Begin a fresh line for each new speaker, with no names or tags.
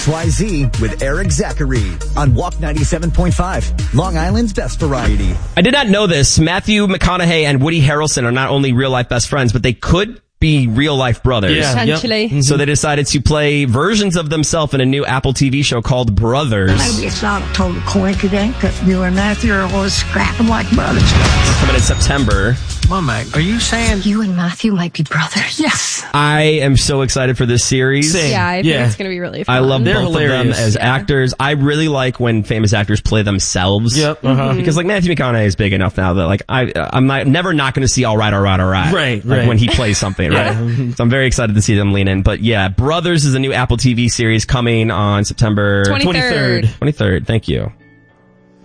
XYZ with Eric Zachary on Walk 97.5, Long Island's best variety.
I did not know this. Matthew McConaughey and Woody Harrelson are not only real-life best friends, but they could be real-life brothers.
Yeah. Potentially.
Yep. So they decided to play versions of themselves in a new Apple TV show called Brothers.
Maybe it's not a total coincidence that you and Matthew are always scrapping like brothers.
It's coming in September.
Come on, Meg. Are you saying
You and Matthew might be brothers?
yes?
I am so excited for this series.
Yeah, I think it's going to be really fun.
I love
They're
both
hilarious.
of them as actors. I really like when famous actors play themselves.
Yep.
Because like Matthew McConaughey is big enough now that like I'm never not going to see all right.
Right.
Like when he plays something, right? So I'm very excited to see them lean in. But yeah, Brothers is a new Apple TV series coming on September
23rd.
23rd. Thank you.